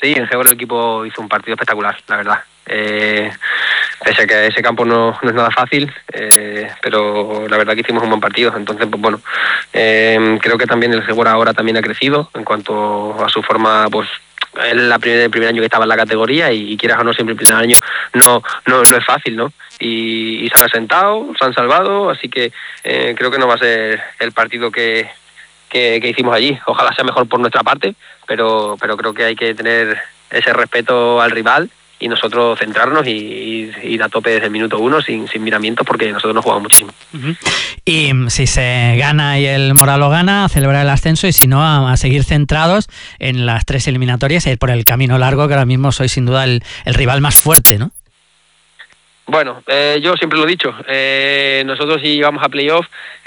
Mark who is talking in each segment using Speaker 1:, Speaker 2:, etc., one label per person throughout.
Speaker 1: Sí, en Gébora el equipo hizo un partido espectacular, la verdad. Pese a que ese campo no es nada fácil, pero la verdad que hicimos un buen partido. Entonces, pues bueno, creo que también el Gébora ahora también ha crecido en cuanto a su forma, pues es el primer año que estaba en la categoría y quieras o no, siempre el primer año no es fácil, ¿no? Y se han asentado, se han salvado, así que creo que no va a ser el partido que hicimos allí. Ojalá sea mejor por nuestra parte, pero creo que hay que tener ese respeto al rival y nosotros centrarnos y ir a tope desde el minuto 1 sin miramientos, porque nosotros nos jugamos muchísimo.
Speaker 2: Y si se gana y el Mora lo gana, a celebrar el ascenso, y si no, a seguir centrados en las 3 eliminatorias y ir por el camino largo, que ahora mismo sois sin duda el rival más fuerte, ¿no?
Speaker 1: Bueno, yo siempre lo he dicho, nosotros si llegamos a playoff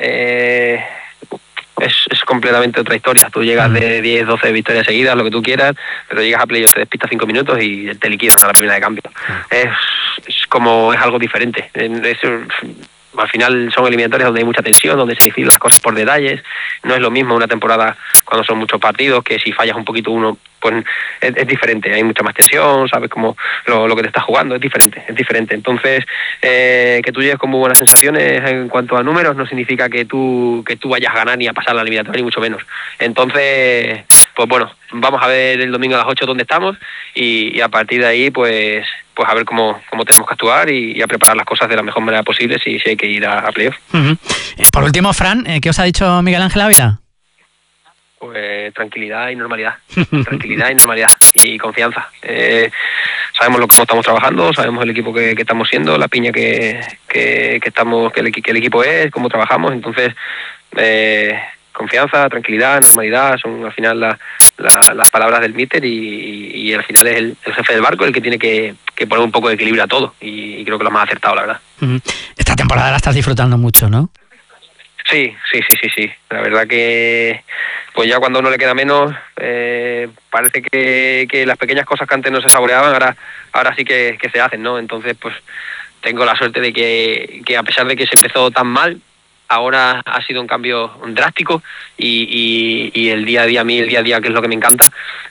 Speaker 1: es completamente otra historia. Tú llegas de 10, 12 victorias seguidas, lo que tú quieras, pero llegas a playoff, te despistas 5 minutos y te liquidan a la primera de cambio. Es algo diferente. Al final son eliminatorias donde hay mucha tensión, donde se deciden las cosas por detalles. No es lo mismo una temporada cuando son muchos partidos, que si fallas un poquito uno, pues es diferente. Hay mucha más tensión, sabes cómo lo que te estás jugando, es diferente. Entonces, que tú llegues con muy buenas sensaciones en cuanto a números no significa que tú vayas a ganar ni a pasar la eliminatoria, ni mucho menos. Entonces, pues bueno, vamos a ver el domingo a las 8 dónde estamos y a partir de ahí, pues a ver cómo tenemos que actuar y a preparar las cosas de la mejor manera posible si hay que ir a playoff.
Speaker 2: Por último, Fran, ¿qué os ha dicho Miguel Ángel Ávila?
Speaker 1: Pues tranquilidad y normalidad. Tranquilidad y normalidad y confianza. Sabemos lo que estamos trabajando, sabemos el equipo que estamos siendo, la piña que el equipo es, cómo trabajamos. Entonces, confianza, tranquilidad, normalidad son al final las palabras del míster y al final es el jefe del barco el que tiene que poner un poco de equilibrio a todo, y creo que lo hemos acertado, la verdad.
Speaker 2: Esta temporada la estás disfrutando mucho, ¿no?
Speaker 1: Sí. La verdad que pues ya cuando a uno le queda menos, parece que las pequeñas cosas que antes no se saboreaban, ahora sí que se hacen, ¿no? Entonces, pues tengo la suerte de que a pesar de que se empezó tan mal, ahora ha sido un cambio drástico y el día a día, que es lo que me encanta,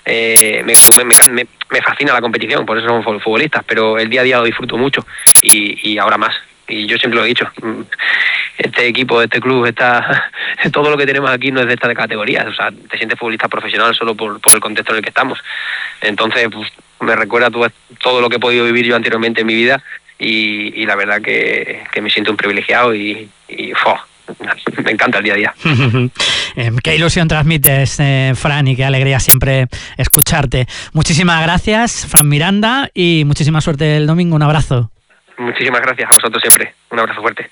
Speaker 1: me fascina la competición, por eso somos futbolistas, pero el día a día lo disfruto mucho y ahora más. Y yo siempre lo he dicho, este equipo, este club, todo lo que tenemos aquí no es de esta categoría. O sea, te sientes futbolista profesional solo por el contexto en el que estamos. Entonces, pues, me recuerda todo lo que he podido vivir yo anteriormente en mi vida y la verdad que me siento un privilegiado y me encanta el día a día.
Speaker 2: Qué ilusión transmites, Fran, y qué alegría siempre escucharte. Muchísimas gracias, Fran Miranda, y muchísima suerte el domingo. Un abrazo.
Speaker 1: Muchísimas gracias a vosotros siempre. Un abrazo fuerte.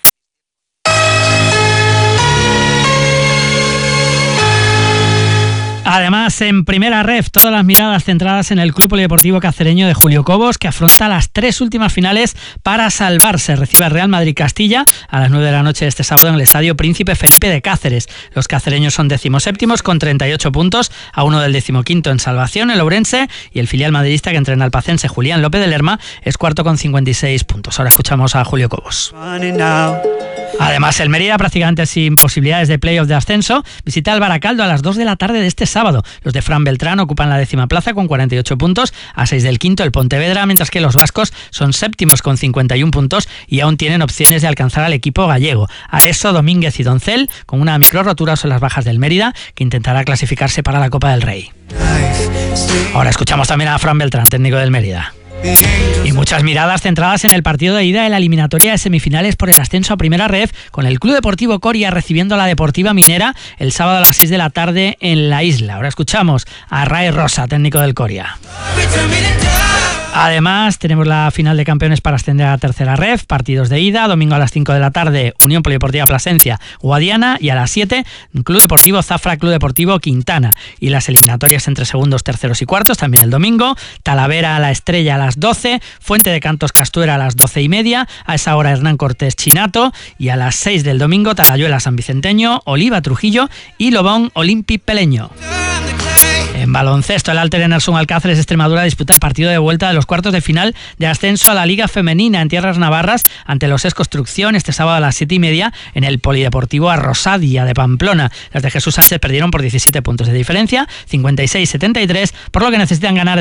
Speaker 2: Además, en primera ref, todas las miradas centradas en el Club Polideportivo Cacereño de Julio Cobos, que afronta las 3 últimas finales para salvarse. Recibe al Real Madrid Castilla a las 9 de la noche de este sábado en el Estadio Príncipe Felipe de Cáceres. Los cacereños son 17º con 38 puntos, a 1 del 15º en salvación. El ourense y el filial madridista que entrena al pacense Julián López de Lerma es cuarto con 56 puntos. Ahora escuchamos a Julio Cobos. Además, el Mérida, prácticamente sin posibilidades de playoff de ascenso, visita al Baracaldo a las 2 de la tarde de este sábado. Los de Fran Beltrán ocupan la 10ª plaza con 48 puntos, a 6 del quinto el Pontevedra, mientras que los vascos son séptimos con 51 puntos y aún tienen opciones de alcanzar al equipo gallego. Areso, Domínguez y Doncel, con una micro rotura, son las bajas del Mérida, que intentará clasificarse para la Copa del Rey. Ahora escuchamos también a Fran Beltrán, técnico del Mérida. Y muchas miradas centradas en el partido de ida de la eliminatoria de semifinales por el ascenso a primera ref, con el Club Deportivo Coria recibiendo a la Deportiva Minera el sábado a las 6 de la tarde en la isla. Ahora escuchamos a Ray Rosa, técnico del Coria. Además, tenemos la final de campeones para ascender a la tercera ref, partidos de ida, domingo a las 5 de la tarde, Unión Polideportiva Plasencia, Guadiana, y a las 7, Club Deportivo Zafra, Club Deportivo Quintana. Y las eliminatorias entre segundos, terceros y cuartos, también el domingo, Talavera a La Estrella a las 12, Fuente de Cantos Castuera a las 12:30, a esa hora Hernán Cortés Chinato, y a las 6 del domingo, Talayuela San Vicenteño, Oliva Trujillo y Lobón Olimpi Peleño. En baloncesto, el Alter Enerson Alcáceres Extremadura disputa el partido de vuelta de los cuartos de final de ascenso a la Liga Femenina en tierras navarras ante los ES Construcción este sábado a las 7:30 en el Polideportivo Arrosadia de Pamplona. Las de Jesús Sánchez perdieron por 17 puntos de diferencia, 56-73, por lo que necesitan ganar